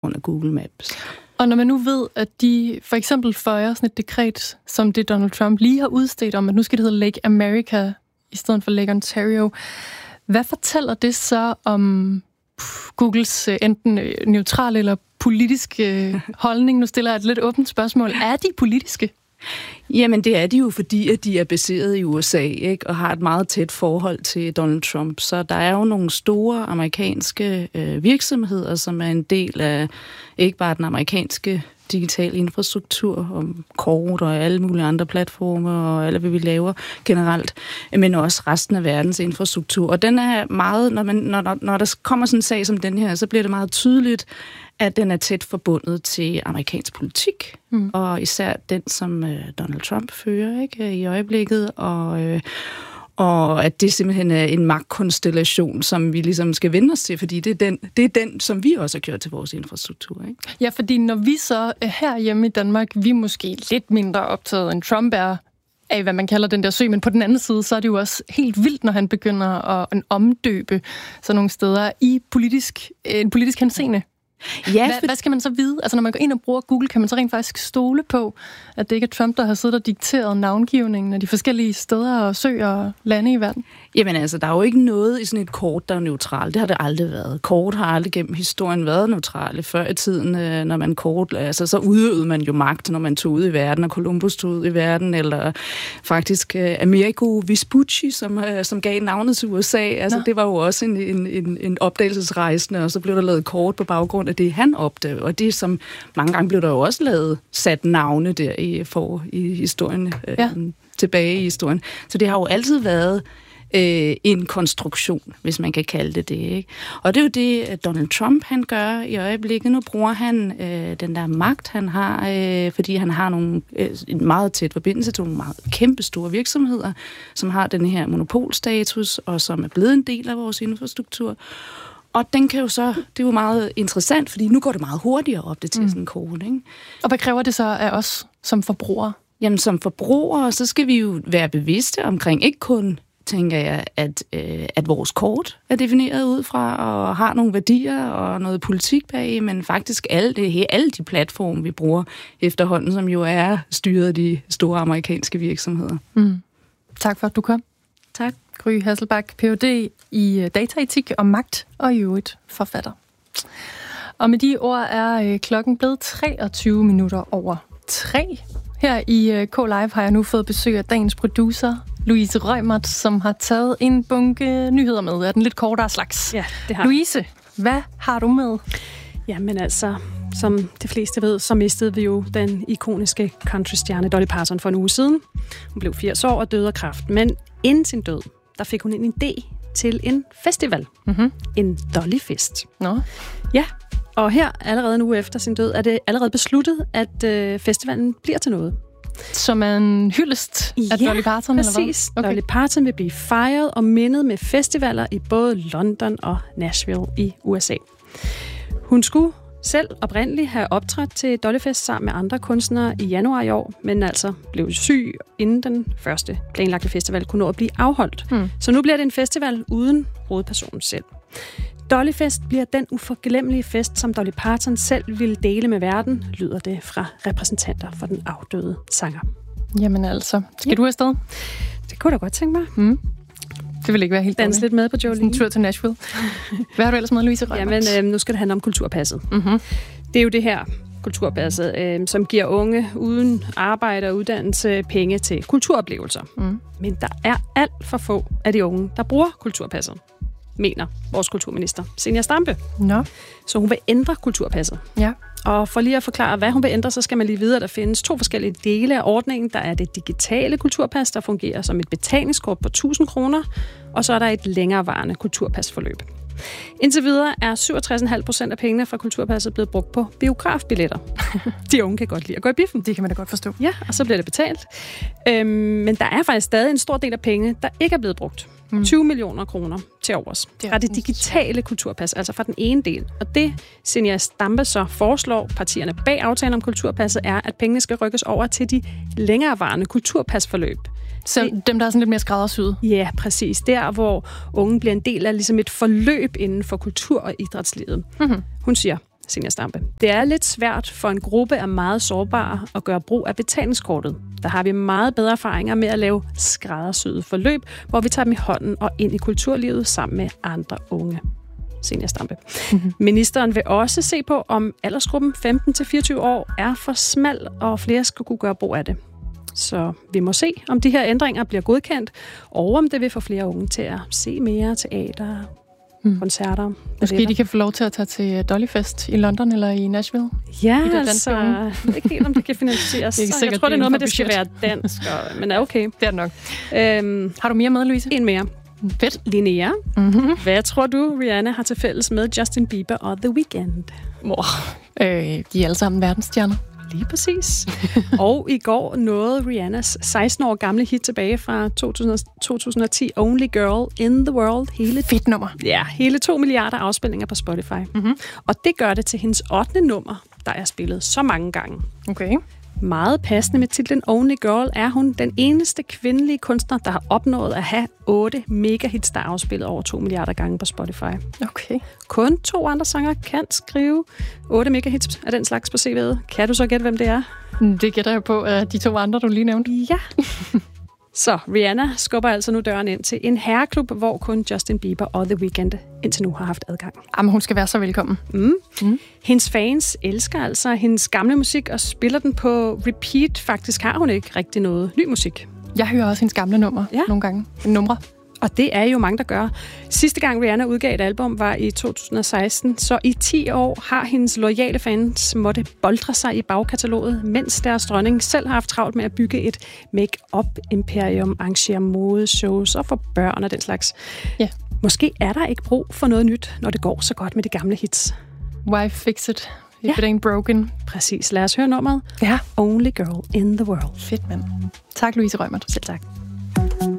af Google Maps. Og når man nu ved, at de for eksempel føjer sådan et dekret, som det Donald Trump lige har udstedt om, at nu skal det hedde Lake America i stedet for Lake Ontario, hvad fortæller det så om Googles enten neutrale eller politiske holdning? Nu stiller jeg et lidt åbent spørgsmål. Er de politiske? Jamen, det er de jo, fordi at de er baseret i USA, ikke? Og har et meget tæt forhold til Donald Trump. Så der er jo nogle store amerikanske virksomheder, som er en del af ikke bare den amerikanske digitale infrastruktur, og kort og alle mulige andre platformer, og alt, hvad vi laver generelt, men også resten af verdens infrastruktur. Og den er meget, når der kommer sådan en sag som den her, så bliver det meget tydeligt, at den er tæt forbundet til amerikansk politik, og især den, som Donald Trump fører, ikke, i øjeblikket, og at det simpelthen er en magtkonstellation, som vi ligesom skal vende os til, fordi det er den, som vi også har gjort til vores infrastruktur, ikke? Ja, fordi når vi så herhjemme i Danmark, vi er måske lidt mindre optaget end Trump er af, hvad man kalder den der sø, men på den anden side, så er det jo også helt vildt, når han begynder at omdøbe sådan nogle steder i en politisk henseende. Ja, hvad skal man så vide? Altså, når man går ind og bruger Google, kan man så rent faktisk stole på, at det ikke er Trump, der har siddet og dikteret navngivningen af de forskellige steder og søer og lande i verden? Jamen altså, der er jo ikke noget i sådan et kort, der er neutralt. Det har det aldrig været. Kort har aldrig gennem historien været neutrale. Før i tiden, når man så udøvede man jo magt, når man tog ud i verden, og Columbus tog ud i verden, eller faktisk Amerigo Vespucci, som gav navnet til USA. Altså, det var jo også en opdagelsesrejsende, og så blev der lavet kort på baggrund af det, han opdagede. Og det, som mange gange blev der jo også sat navne der i historien, tilbage i historien. Så det har jo altid været en konstruktion, hvis man kan kalde det det, ikke? Og det er jo det, Donald Trump han gør i øjeblikket. Nu bruger han den der magt, han har, fordi han har en meget tæt forbindelse til nogle meget kæmpe store virksomheder, som har den her monopolstatus, og som er blevet en del af vores infrastruktur. Og den kan jo så, det er jo meget interessant, fordi nu går det meget hurtigere op det til sådan en kode, ikke? Og hvad kræver det så af os som forbrugere? Jamen som forbrugere, så skal vi jo være bevidste omkring, ikke kun tænker jeg, at vores kort er defineret ud fra og har nogle værdier og noget politik bag, men faktisk alle de platforme, vi bruger efterhånden, som jo er styret af de store amerikanske virksomheder. Tak for, at du kom. Tak. Gry Hasselbach, Ph.D. i dataetik og magt, og i øvrigt forfatter. Og med de ord er klokken blevet 3:23. Her i K-Live har jeg nu fået besøg af dagens producer, Louise Reumert, som har taget en bunke nyheder med af den lidt kortere slags. Ja, det har Louise, hvad har du med? Jamen altså, som de fleste ved, så mistede vi jo den ikoniske countrystjerne Dolly Parton for en uge siden. Hun blev 80 år og døde af kræft, men inden sin død, der fik hun en idé til en festival. En Dollyfest. Nå. Ja, og her allerede en uge efter sin død, er det allerede besluttet, at festivalen bliver til noget. Som er en hyldest af Dolly Parton, præcis. Eller hvad? Okay. Dolly Parton vil blive fejret og mindet med festivaler i både London og Nashville i USA. Hun skulle selv oprindeligt have optrådt til Dollyfest sammen med andre kunstnere i januar i år, men altså blev syg, inden den første planlagte festival kunne nå at blive afholdt. Så nu bliver det en festival uden hovedpersonen selv. Dollyfest bliver den uforglemmelige fest, som Dolly Parton selv ville dele med verden, lyder det fra repræsentanter for den afdøde sanger. Jamen altså, skal du afsted? Det kunne jeg da godt tænke mig. Det vil ikke være helt dårligt. Dans lidt med på Jolene. En tur til Nashville. Hvad har du ellers med, Louise Reumert? Jamen, nu skal det handle om kulturpasset. Det er jo det her kulturpasset, som giver unge uden arbejde og uddannelse penge til kulturoplevelser. Men der er alt for få af de unge, der bruger kulturpasset, mener vores kulturminister, Zenia Stampe. Nå. Så hun vil ændre kulturpasset. Ja. Og for lige at forklare, hvad hun vil ændre, så skal man lige vide, at der findes 2 forskellige dele af ordningen. Der er det digitale kulturpas, der fungerer som et betalingskort på 1.000 kroner, og så er der et længerevarende kulturpasforløb. Indtil videre er 67,5% af pengene fra kulturpasset blevet brugt på biografbilletter. De unge kan godt lide at gå i biffen. Det kan man da godt forstå. Ja, og så bliver det betalt. Men der er faktisk stadig en stor del af pengene, der ikke er blevet brugt. 20 millioner kroner til overs. Fra det digitale kulturpas, altså fra den ene del. Og det, Zenia Stampe så foreslår partierne bag aftalen om kulturpasset, er, at pengene skal rykkes over til de længerevarende kulturpasforløb. Så dem, der er sådan lidt mere skræddersyet? Ja, præcis. Der, hvor unge bliver en del af ligesom et forløb inden for kultur- og idrætslivet. Hun siger, Senior Stampe. Det er lidt svært for en gruppe af meget sårbare at gøre brug af betalingskortet. Der har vi meget bedre erfaringer med at lave skræddersyede forløb, hvor vi tager dem i hånden og ind i kulturlivet sammen med andre unge. Senior Stampe. Ministeren vil også se på, om aldersgruppen 15-24 år er for smal, og flere skal kunne gøre brug af det. Så vi må se, om de her ændringer bliver godkendt, og om det vil få flere unge til at se mere teater, koncerter. Måske de kan få lov til at tage til Dollyfest i London eller i Nashville? Ja, altså, jeg ved ikke helt, om det kan finansieres. Jeg tror, det er noget med, det skal være dansk, men er okay. Det er nok. Har du mere med, Louise? En mere. Fedt. Linnea, hvad tror du, Rihanna har til fælles med Justin Bieber og The Weeknd? De er alle sammen verdensstjerner. Lige præcis. Og i går nåede Rihannas 16 år gamle hit tilbage fra 2010, Only Girl in the World. Fedt nummer. Ja, hele 2 milliarder afspilninger på Spotify. Og det gør det til hendes 8. nummer, der er spillet så mange gange. Okay. Meget passende med titlen Only Girl er hun den eneste kvindelige kunstner, der har opnået at have 8 megahits, der er afspillet over 2 milliarder gange på Spotify. Okay. Kun 2 andre sanger kan skrive 8 megahits af den slags på CV'et. Kan du så gætte, hvem det er? Det gætter jeg på, de 2 andre, du lige nævnte. Ja. Så Rihanna skubber altså nu døren ind til en herreklub, hvor kun Justin Bieber og The Weeknd indtil nu har haft adgang. Jamen, hun skal være så velkommen. Hendes fans elsker altså hendes gamle musik og spiller den på repeat. Faktisk har hun ikke rigtig noget ny musik. Jeg hører også hendes gamle nummer nogle gange. Numre. Og det er jo mange, der gør. Sidste gang Rihanna udgav et album var i 2016, så i 10 år har hendes loyale fans måtte boldre sig i bagkataloget, mens deres dronning selv har haft travlt med at bygge et make-up-imperium, arrangere modeshows og for børn og den slags. Ja. Måske er der ikke brug for noget nyt, når det går så godt med de gamle hits. Why fix it if it ain't broken? Præcis. Lad os høre nummeret. Ja. Only Girl in the World. Fedt, mand. Tak, Louise Rømert. Selv tak.